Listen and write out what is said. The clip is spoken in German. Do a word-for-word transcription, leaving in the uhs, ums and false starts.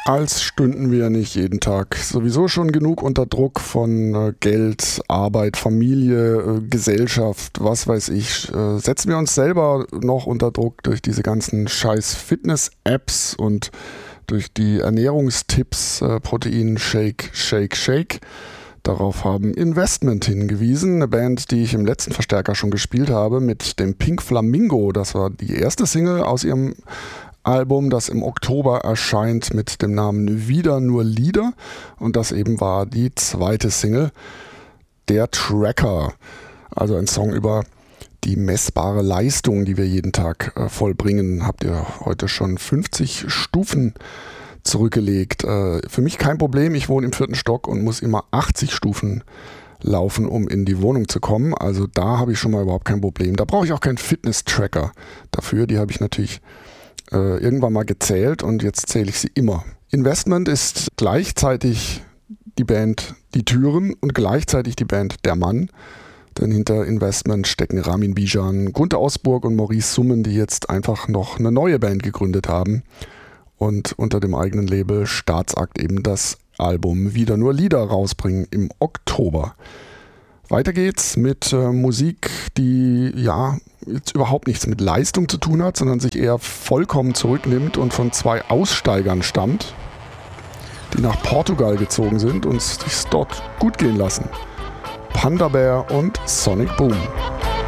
als stünden wir nicht jeden Tag sowieso schon genug unter Druck von äh, Geld, Arbeit, Familie, äh, Gesellschaft, was weiß ich. Äh, setzen wir uns selber noch unter Druck durch diese ganzen scheiß Fitness-Apps und durch die Ernährungstipps, äh, Protein, Shake, Shake, Shake. Darauf haben Investment hingewiesen, eine Band, die ich im letzten Verstärker schon gespielt habe, mit dem Pink Flamingo. Das war die erste Single aus ihrem Album, das im Oktober erscheint mit dem Namen Wieder nur Lieder. Und das eben war die zweite Single, Der Tracker. Also ein Song über die messbare Leistung, die wir jeden Tag äh, vollbringen. Habt ihr heute schon fünfzig Stufen zurückgelegt. Äh, für mich kein Problem, ich wohne im vierten Stock und muss immer achtzig Stufen laufen, um in die Wohnung zu kommen. Also da habe ich schon mal überhaupt kein Problem. Da brauche ich auch keinen Fitness-Tracker dafür. Die habe ich natürlich äh, irgendwann mal gezählt und jetzt zähle ich sie immer. Investment ist gleichzeitig die Band Die Türen und gleichzeitig die Band Der Mann. Denn hinter Investment stecken Ramin Bijan, Gunter Osburg und Maurice Summen, die jetzt einfach noch eine neue Band gegründet haben und unter dem eigenen Label Staatsakt eben das Album Wieder nur Lieder rausbringen im Oktober. Weiter geht's mit äh, Musik, die ja jetzt überhaupt nichts mit Leistung zu tun hat, sondern sich eher vollkommen zurücknimmt und von zwei Aussteigern stammt, die nach Portugal gezogen sind und es sich dort gut gehen lassen. Panda Bear und Sonic Boom.